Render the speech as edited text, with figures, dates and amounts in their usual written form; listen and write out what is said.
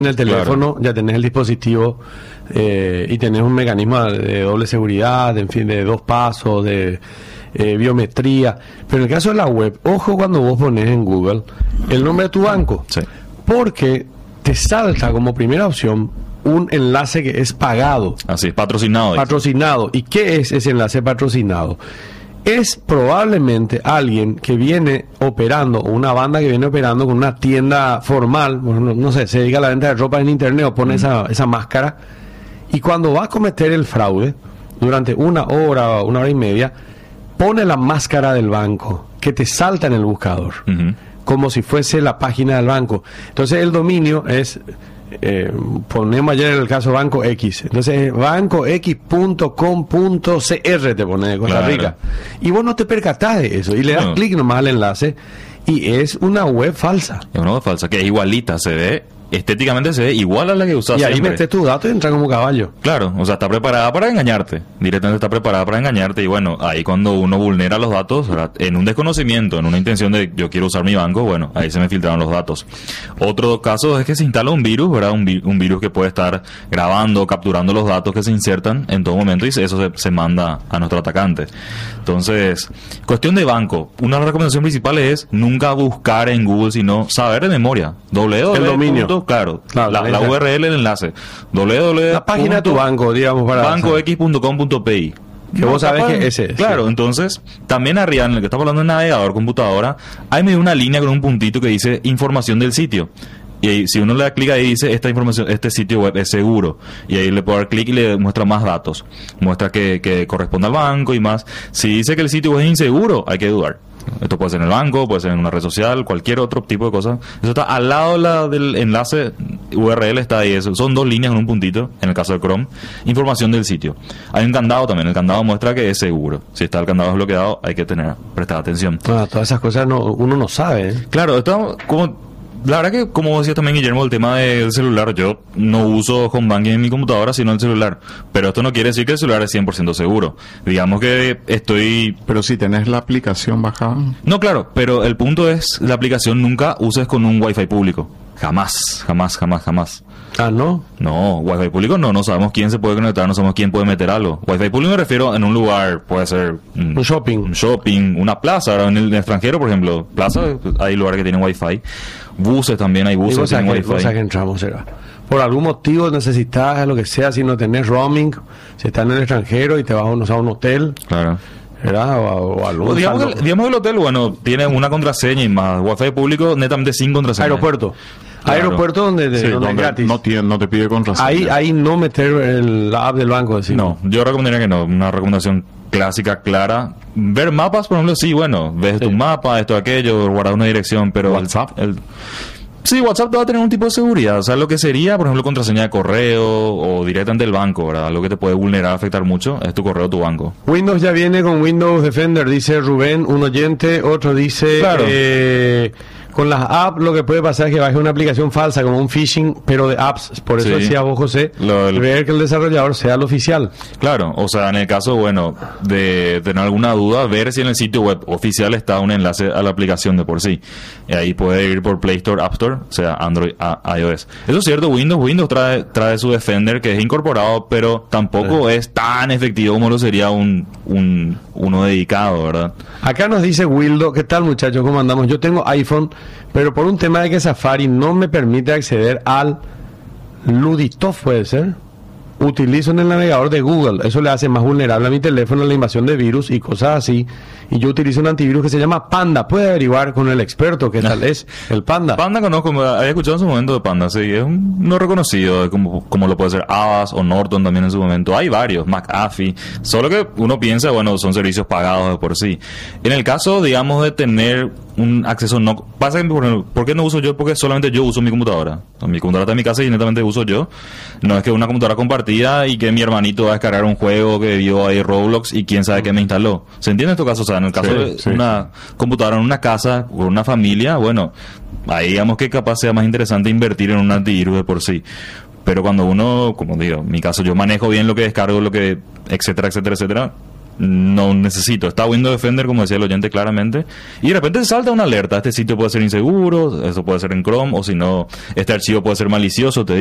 En el teléfono ya tenés el dispositivo y tenés un mecanismo de doble seguridad, en fin, de 2 pasos, de biometría. Pero en el caso de la web, ojo cuando vos pones en Google el nombre de tu banco, Sí. porque te salta como primera opción un enlace que es pagado, Así es, patrocinado. patrocinado. ¿Y qué es ese enlace patrocinado? Es probablemente alguien que viene operando, o una banda que viene operando con una tienda formal, bueno, no sé, se dedica a la venta de ropa en internet o pone esa máscara, y cuando va a cometer el fraude, durante 1 hora y media, pone la máscara del banco, que te salta en el buscador, como si fuese la página del banco. Entonces el dominio es... ponemos ayer el caso Banco X, entonces bancox.com.cr te pone de Costa Claro. Rica, y vos no te percatás de eso y le das No. clic nomás al enlace y es una web falsa, Es una web falsa, que es igualita, se ve, estéticamente se ve igual a la que usas y ahí siempre. metes tus datos y entra como caballo. Claro, o sea, está preparada para engañarte. Directamente está preparada para engañarte. Y bueno, ahí cuando uno vulnera los datos, ¿verdad? En un desconocimiento, en una intención de yo quiero usar mi banco, bueno, ahí se me filtraron los datos. Otro caso es que se instala un virus, ¿verdad? Un virus que puede estar grabando, capturando los datos que se insertan en todo momento y eso se manda a nuestro atacante. Entonces, cuestión de banco. Una de las recomendaciones principales es nunca buscar en Google, sino saber de memoria. El dominio. Claro, Claro, la URL, el enlace. La página de tu banco, digamos, para bancox.com.pi. que vos sabés que ese es. Claro, entonces, también arriba, en el que estamos hablando de navegador, computadora, hay medio una línea con un puntito que dice información del sitio. Y ahí, si uno le da clic ahí, dice esta información, este sitio web es seguro. Y ahí le puede dar clic y le muestra más datos. Muestra que corresponde al banco y más. Si dice que el sitio web es inseguro, hay que dudar. Esto puede ser en el banco, puede ser en una red social, cualquier otro tipo de cosa. Eso está al lado del enlace URL, está ahí. Eso. Son 2 líneas con un puntito, en el caso de Chrome. Información del sitio. Hay un candado también. El candado muestra que es seguro. Si está el candado desbloqueado, hay que prestar atención. Todas esas cosas uno no sabe, ¿eh? Claro, esto como... La verdad que, como decía también Guillermo, el tema del celular, yo no uso home banking en mi computadora, sino el celular. Pero esto no quiere decir que el celular es 100% seguro. Digamos que estoy... Pero si tenés la aplicación bajada. No, claro, pero el punto es, la aplicación nunca uses con un Wi-Fi público. Jamás. Ah, ¿no? No, Wi-Fi público no sabemos quién se puede conectar, no sabemos quién puede meter algo. Wi-Fi público me refiero en un lugar, puede ser Un shopping. una plaza, ahora en el extranjero, por ejemplo, plaza, hay lugares que tienen Wi-Fi. Buses también, hay buses que tienen Wi-Fi. Cosas que entramos, será. Por algún motivo necesitas lo que sea, si no tenés roaming, si estás en el extranjero y te vas a un hotel, Claro. ¿verdad? O algún Digamos que el hotel, bueno, tiene una contraseña y más. Wi-Fi público netamente sin contraseña. aeropuerto. Claro. Aeropuerto donde Sí, es donde gratis. no te pide contraseña. Ahí no meter la app del banco. Decir. No, yo recomendaría que no. Una recomendación clásica, clara. Ver mapas, por ejemplo, sí, bueno, ves tu mapa, esto, aquello, guardar una dirección, pero WhatsApp. Sí, WhatsApp va a tener un tipo de seguridad. O sea, lo que sería, por ejemplo, contraseña de correo o directamente del banco, ¿verdad? Lo que te puede vulnerar, afectar mucho, es tu correo o tu banco. Windows ya viene con Windows Defender, dice Rubén, un oyente. Otro dice... Claro. Con las apps lo que puede pasar es que baje una aplicación falsa como un phishing, pero de apps. Por eso Sí. decía vos, José, ver que el desarrollador sea el oficial. Claro, o sea, en el caso, bueno, de tener alguna duda, ver si en el sitio web oficial está un enlace a la aplicación de por sí. Y ahí puede ir por Play Store, App Store, o sea, Android, iOS. Eso es cierto, Windows trae su Defender que es incorporado, pero tampoco es tan efectivo como lo sería uno dedicado, ¿verdad? Acá nos dice Wildo, ¿qué tal muchachos? ¿Cómo andamos? Yo tengo iPhone, pero por un tema de que Safari no me permite acceder al Luditov, puede ser. Utilizo en el navegador de Google, eso le hace más vulnerable a mi teléfono a la invasión de virus y cosas así. Y yo utilizo un antivirus que se llama Panda. Puede averiguar con el experto qué tal es el Panda. Panda conozco, había escuchado en su momento de Panda, sí, es un no reconocido, como lo puede ser Avast o Norton también en su momento. Hay varios, McAfee, solo que uno piensa, bueno, son servicios pagados de por sí. En el caso, digamos, de tener un acceso no... Pasa que, ¿por qué no uso yo? Porque solamente yo uso mi computadora. Mi computadora está en mi casa y netamente uso yo. No es que una computadora compartida y que mi hermanito va a descargar un juego que vio ahí Roblox y quién sabe qué me instaló. ¿Se entiende en tu caso? O sea, en el caso de una computadora en una casa con una familia, bueno, ahí digamos que capaz sea más interesante invertir en un antivirus de por sí. Pero cuando uno, como digo, en mi caso yo manejo bien lo que descargo, lo que, etcétera, no necesito. Está Windows Defender, como decía el oyente claramente, y de repente salta una alerta. Este sitio puede ser inseguro, eso puede ser en Chrome, o si no, este archivo puede ser malicioso, te